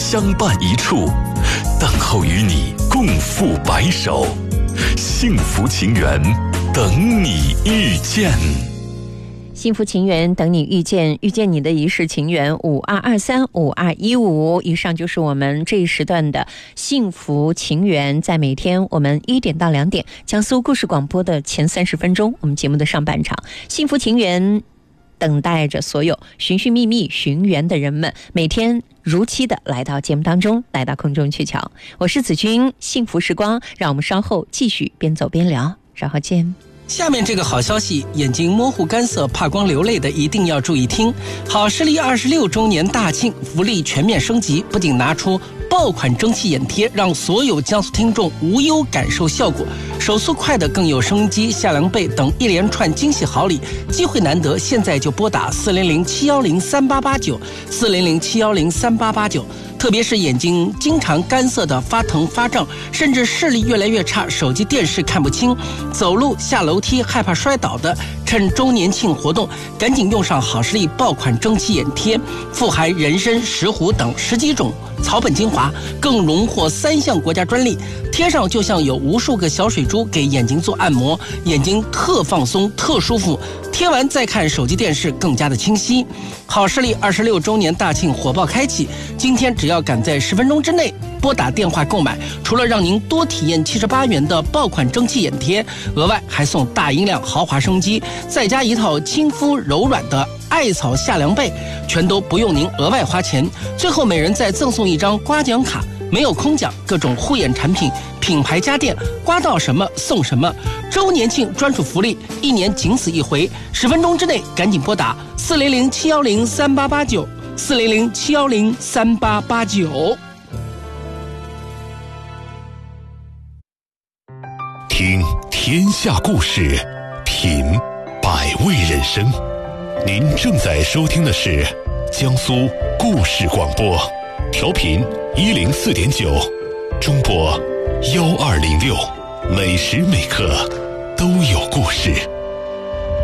相伴一处，等候与你共赴白首。幸福情缘，等你遇见。 幸福情缘等你遇见，遇见你的一世情缘，52235215。以上就是我们这一时段的幸福情缘，在每天我们1点到2点，江苏故事广播的前30分钟，我们节目的上半场，幸福情缘等待着所有寻寻觅觅寻缘的人们，每天如期的来到节目当中，来到空中去瞧。我是子君，幸福时光，让我们稍后继续边走边聊，稍后见。 下面这个好消息，眼睛模糊干涩怕光流泪的一定要注意听。好视力26周年大庆福利全面升级，不仅拿出爆款蒸汽眼贴，让所有江苏听众无忧感受效果，手速快的更有收音机、夏凉被等一连串惊喜好礼，机会难得，现在就拨打400-710-3889，400-710-3889。特别是眼睛经常干涩的发疼发胀，甚至视力越来越差，手机电视看不清，走路下楼梯害怕摔倒的，趁周年庆活动赶紧用上好视力爆款蒸汽眼贴，富含人参、石斛等10几种草本精华，更荣获3项国家专利，贴上就像有无数个小水珠给眼睛做按摩，眼睛特放松特舒服，贴完再看手机电视更加的清晰。好视力26周年大庆火爆开启，今天只要赶在10分钟之内拨打电话购买，除了让您多体验78元的爆款蒸汽眼贴，额外还送大音量豪华声机，再加一套亲肤柔软的艾草夏凉被，全都不用您额外花钱。最后每人再赠送一张刮奖卡，没有空奖，各种护眼产品、品牌家电，刮到什么送什么。周年庆专属福利，1年仅此一回，10分钟之内赶紧拨打400-710-3889，400-710-3889。 听天下故事，品百味人生。您正在收听的是江苏故事广播，调频104.9，中波1206，每时每刻都有故事。